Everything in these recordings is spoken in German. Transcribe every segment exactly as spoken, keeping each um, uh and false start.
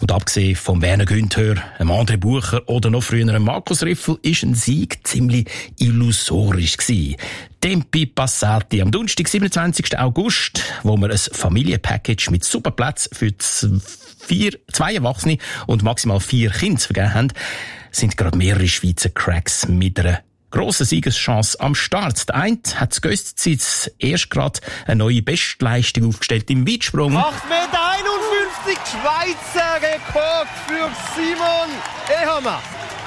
Und abgesehen von Werner Günther, einem André Bucher oder noch früher einem Markus Riffel ist ein Sieg ziemlich illusorisch gewesen. Tempi Passati am Donnerstag, siebenundzwanzigsten August, wo wir ein Familienpackage mit super Platz für vier, zwei Erwachsene und maximal vier Kinder vergeben haben, sind gerade mehrere Schweizer Cracks mit einer grosse Siegeschance am Start. Der eine hat zu Göstzitz erst gerade eine neue Bestleistung aufgestellt im Weitsprung. acht Meter einundfünfzig, Schweizer Rekord für Simon Ehammer.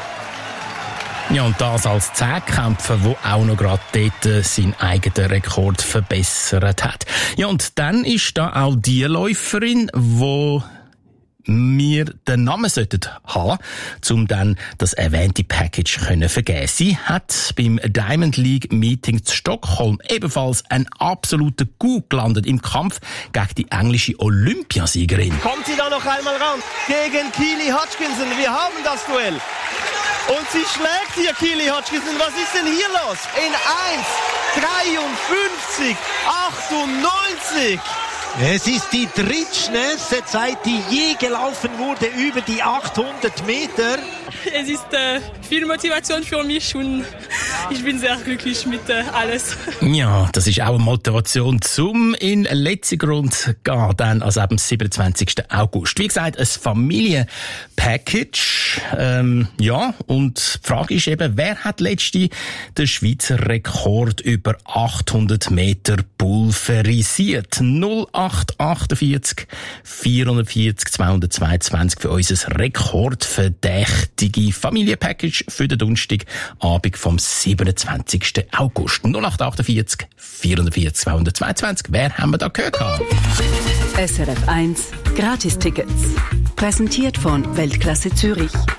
Ja, und das als Zehnkämpfer, der auch noch gerade dort seinen eigenen Rekord verbessert hat. Ja, und dann ist da auch die Läuferin, die wir den Namen sollten haben, um dann das erwähnte Package können vergeben. Sie hat beim Diamond League Meeting zu Stockholm ebenfalls einen absoluten Coup gelandet im Kampf gegen die englische Olympiasiegerin. Kommt sie da noch einmal ran gegen Keely Hutchinson. Wir haben das Duell. Und sie schlägt hier Keely Hutchinson. Was ist denn hier los? In eins dreiundfünfzig achtundneunzig. Es ist die drittschnellste Zeit, die je gelaufen wurde über die achthundert Meter. Es ist äh, viel Motivation für mich und ich bin sehr glücklich mit äh, alles. Ja, das ist auch eine Motivation zum in den letzten Grund gehen, dann also ab dem siebenundzwanzigsten August. Wie gesagt, ein Familienpackage. Ähm, ja, und die Frage ist eben, wer hat letzte den Schweizer Rekord über achthundert Meter pulverisiert? null acht achtundvierzig vierhundertvierzig zweihundertzweiundzwanzig für unser rekordverdächtige Familienpackage für den Donnerstagabend vom siebenundzwanzigsten August. null acht achtundvierzig vierhundertvierzig zweihundertzweiundzwanzig. Wer haben wir da gehört? S R F eins Gratis-Tickets. Präsentiert von Weltklasse Zürich.